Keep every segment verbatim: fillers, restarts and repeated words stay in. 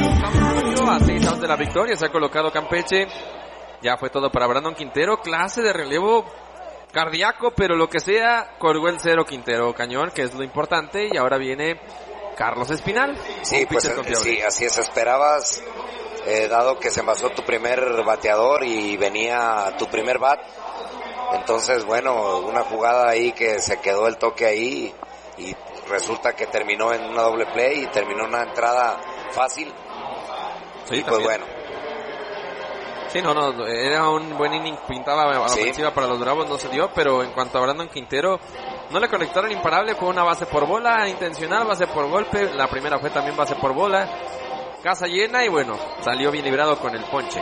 A seis outs de la victoria se ha colocado Campeche. Ya fue todo para Brandon Quintero. Clase de relevo cardíaco, pero lo que sea, colgó el cero Quintero Cañón, que es lo importante. Y ahora viene Carlos Espinal. Sí, pues eh, sí, así es, esperabas, eh, dado que se envasó tu primer bateador y venía tu primer bat. Entonces, bueno, una jugada ahí que se quedó el toque ahí y resulta que terminó en una doble play y terminó una entrada fácil. Sí, y pues bueno. Sí, no, no, era un buen inning, pintaba a la sí. ofensiva para los Bravos, no se dio, pero en cuanto a Brandon Quintero, no le conectaron imparable, fue una base por bola, intencional, base por golpe, la primera fue también base por bola, casa llena y bueno, salió bien librado con el ponche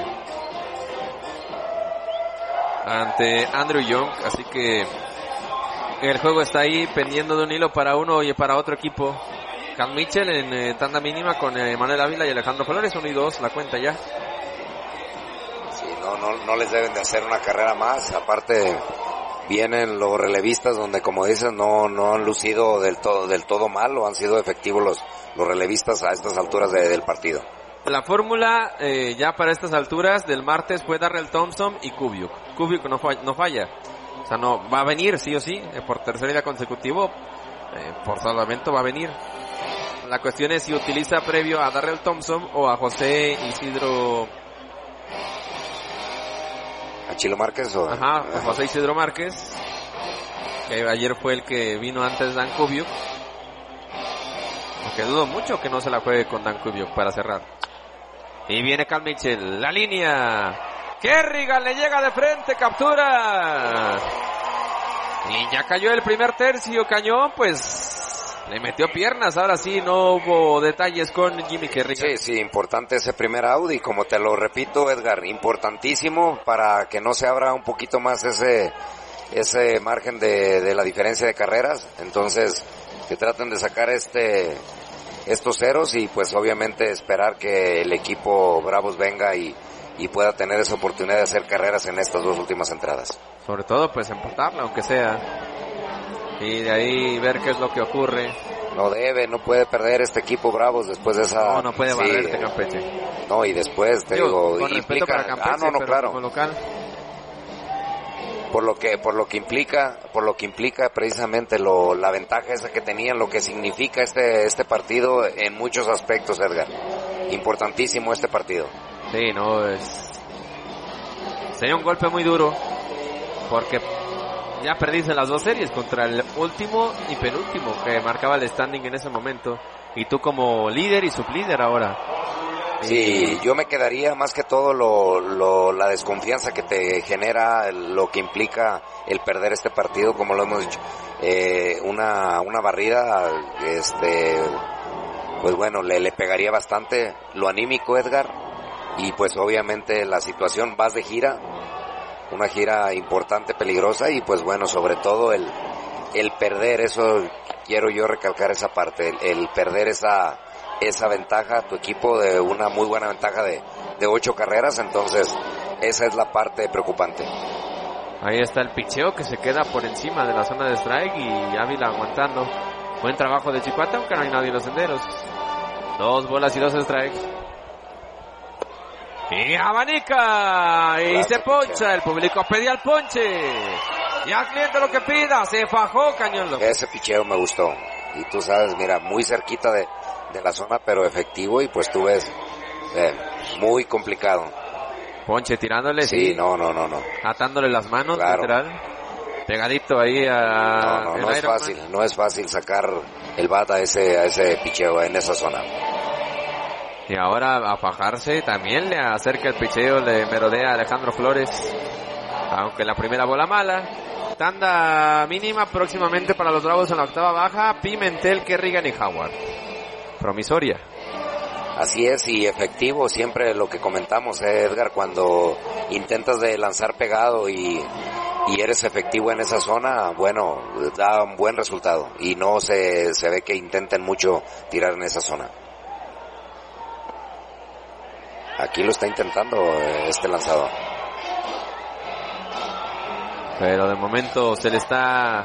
ante Andrew Young, así que el juego está ahí pendiendo de un hilo para uno y para otro equipo. Cal Mitchell en eh, tanda mínima con eh, Manuel Ávila y Alejandro Flores, uno y dos, la cuenta ya. Sí, no, no, no les deben de hacer una carrera más, aparte vienen los relevistas donde como dices no, no han lucido del todo, del todo mal o han sido efectivos los, los relevistas a estas alturas de, del partido. La fórmula eh, ya para estas alturas del martes fue Darrell Thompson y Kubiuk. Kubiuk no falla, no falla. O sea, no, va a venir sí o sí, eh, por tercer día consecutivo, eh, por salvamento va a venir. La cuestión es si utiliza previo a Darrell Thompson o a José Isidro... ¿A Chilo Márquez o...? Ajá, a José Isidro Márquez, que ayer fue el que vino antes Dan Kubiuk. Aunque dudo mucho que no se la juegue con Dan Kubiuk para cerrar. Y viene Cal Mitchell, la línea. Kerrigan le llega de frente, captura. Y ya cayó el primer tercio, Cañón, pues... Le metió piernas, ahora sí no hubo detalles con Jimmy Kerrigan. Sí, sí, importante ese primer out y como te lo repito, Edgar, importantísimo para que no se abra un poquito más ese ese margen de, de la diferencia de carreras. Entonces, que traten de sacar este estos ceros y pues obviamente esperar que el equipo Bravos venga y, y pueda tener esa oportunidad de hacer carreras en estas dos últimas entradas. Sobre todo pues empatarla, aunque sea. Y de ahí ver qué es lo que ocurre. No debe, no puede perder este equipo Bravos después de esa... No, no puede sí, barrerte Campeche. No, y después, te digo, digo con implica... para Campeche, ah, no, no, claro. Como local. Por lo que, por lo que implica, por lo que implica precisamente lo, la ventaja esa que tenían, lo que significa este, este partido en muchos aspectos, Edgar. Importantísimo este partido. Sí, no, es... Sería un golpe muy duro, porque... Ya perdiste las dos series contra el último y penúltimo que marcaba el standing en ese momento. Y tú como líder y sublíder ahora. Sí, yo me quedaría más que todo lo, lo, la desconfianza que te genera, lo que implica el perder este partido, como lo hemos dicho. Eh, una, una barrida, este, pues bueno, le, le pegaría bastante lo anímico, Edgar. Y pues obviamente la situación, vas de gira. Una gira importante, peligrosa y pues bueno, sobre todo el el perder, eso quiero yo recalcar esa parte, el, el perder esa esa ventaja, tu equipo de una muy buena ventaja de, de ocho carreras, entonces esa es la parte preocupante. Ahí está el picheo que se queda por encima de la zona de strike y Ávila aguantando. Buen trabajo de Chicuate, aunque no hay nadie en los senderos. Dos bolas y dos strikes. Y abanica y se poncha, el público pedía el ponche y al cliente lo que pida, se fajó Cañón López. Ese picheo me gustó y tú sabes, mira, muy cerquita de, de la zona pero efectivo y pues tú ves eh, muy complicado. Ponche tirándole, sí, sí, no, no, no, no, atándole las manos, claro. Literal, pegadito ahí a... No, no, no es fácil, Man. no es fácil sacar el bat a ese, a ese picheo en esa zona. Y ahora a fajarse también le acerca el picheo, le merodea a Alejandro Flores. Aunque la primera bola mala. Tanda mínima próximamente para los Bravos en la octava baja. Pimentel, Kerrigan y Howard. Promisoria. Así es, y efectivo, siempre lo que comentamos, eh, Edgar, cuando intentas de lanzar pegado y, y eres efectivo en esa zona, bueno, da un buen resultado. Y no se, se ve que intenten mucho tirar en esa zona. Aquí lo está intentando este lanzador. Pero de momento se le está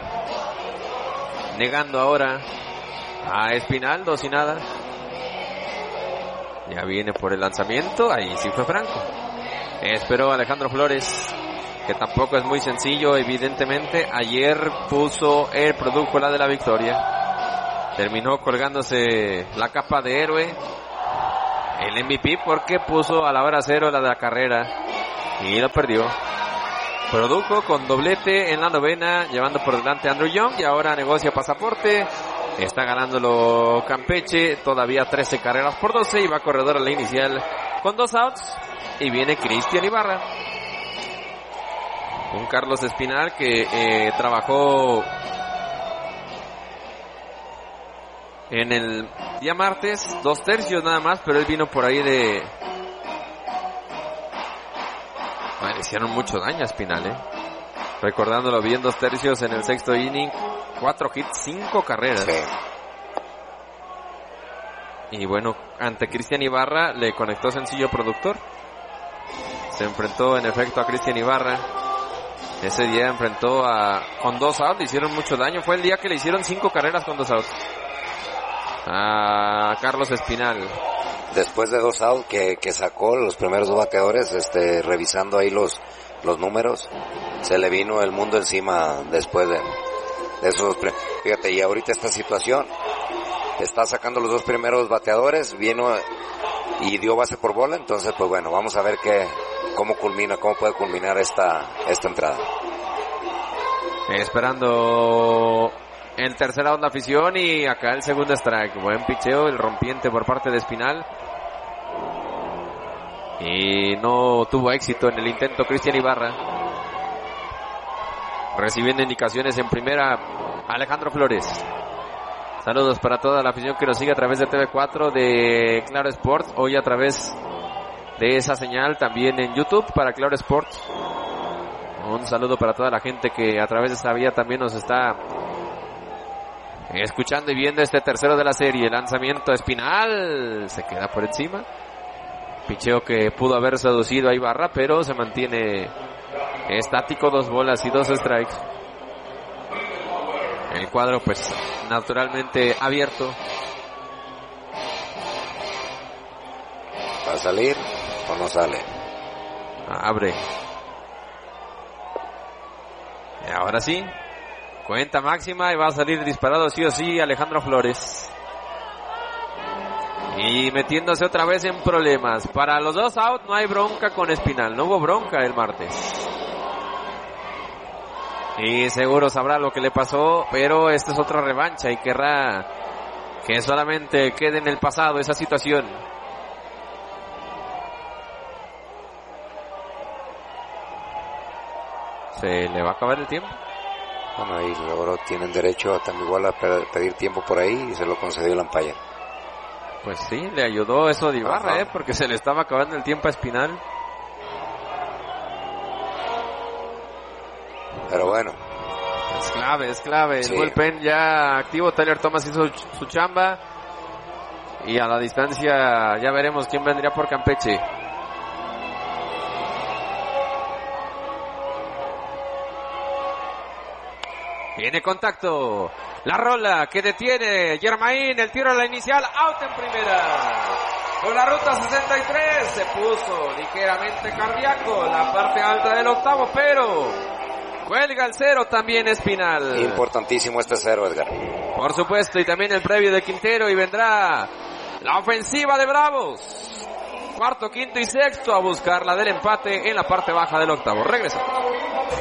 negando ahora a Espinal, dos y nada. Ya viene por el lanzamiento. Ahí sí fue franco. Esperó Alejandro Flores, que tampoco es muy sencillo, evidentemente. Ayer puso el producto la de la victoria. Terminó colgándose la capa de héroe, el M V P, porque puso a la hora cero la de la carrera y lo perdió. Produjo con doblete en la novena, llevando por delante a Andrew Young, y ahora negocia pasaporte. Está ganándolo Campeche, todavía trece carreras por doce, y va corredor a la inicial con dos outs. Y viene Cristian Ibarra. Un Carlos Espinal que eh, trabajó en el día martes, dos tercios nada más, pero él vino por ahí de... Bueno, le hicieron mucho daño a Espinal, ¿eh? Recordándolo bien, dos tercios en el sexto inning, cuatro hits, cinco carreras. Sí. Y bueno, ante Cristian Ibarra le conectó sencillo productor. Se enfrentó en efecto a Cristian Ibarra. Ese día enfrentó a... con dos outs, le hicieron mucho daño. Fue el día que le hicieron cinco carreras con dos outs a Carlos Espinal. Después de dos outs que, que sacó los primeros dos bateadores, este, revisando ahí los, los números, se le vino el mundo encima después de, de esos. Fíjate, y ahorita esta situación, está sacando los dos primeros bateadores, vino y dio base por bola. Entonces, pues bueno, vamos a ver qué, cómo culmina, cómo puede culminar esta, esta entrada. Esperando el tercer out la afición, y acá el segundo strike. Buen picheo, el rompiente por parte de Espinal. Y no tuvo éxito en el intento Cristian Ibarra. Recibiendo indicaciones en primera Alejandro Flores. Saludos para toda la afición que nos sigue a través de T V cuatro, de Claro Sports, hoy a través de esa señal también en YouTube para Claro Sports. Un saludo para toda la gente que a través de esa vía también nos está escuchando y viendo este tercero de la serie. Lanzamiento Espinal, se queda por encima. Picheo que pudo haber seducido a Ibarra, pero se mantiene estático, dos bolas y dos strikes. El cuadro pues naturalmente abierto. ¿Va a salir o no sale? Abre. Y ahora sí, cuenta máxima, y va a salir disparado sí o sí Alejandro Flores. Y metiéndose otra vez en problemas. Para los dos out no hay bronca con Espinal. No hubo bronca el martes. Y seguro sabrá lo que le pasó, pero esta es otra revancha y querrá que solamente quede en el pasado esa situación. Se le va a acabar el tiempo. Bueno, ahí luego tienen derecho a también igual a pedir tiempo por ahí, y se lo concedió la ampalla. Pues sí, le ayudó eso de Ibarra, eh, porque se le estaba acabando el tiempo a Espinal. Pero bueno. Es clave, es clave. Sí. El bullpen ya activo. Tyler Thomas hizo su chamba. Y a la distancia ya veremos quién vendría por Campeche. Tiene contacto. La rola que detiene Germain. El tiro a la inicial. Out en primera. Por la ruta sesenta y tres se puso ligeramente cardíaco la parte alta del octavo, pero cuelga el cero también Espinal. Importantísimo este cero, Edgar. Por supuesto, y también el previo de Quintero, y vendrá la ofensiva de Bravos. Cuarto, quinto y sexto a buscar la del empate en la parte baja del octavo. Regresa.